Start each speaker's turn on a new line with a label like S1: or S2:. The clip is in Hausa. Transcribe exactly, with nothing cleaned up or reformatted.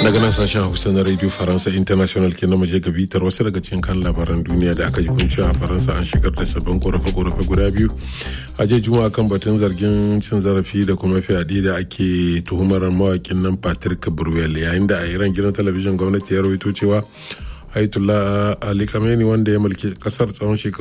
S1: daga nan sashen hausa na radio faransa international ke na maje gabitar wasu daga cikin kan labaran duniya da aka yi kunci a faransa an shigar da sabbin korafe-korafe guda biyu a jiya juma'a kan batun zargin cin zarafi da kuma fyaɗe da ake tuhumar mawakin nan Patrick Burwell, yayin da a iran gidan talabijin gwamnati ya rawaito cewa Ayatollah Ali Khamenei wanda ya mulki kasar tsawon shekaru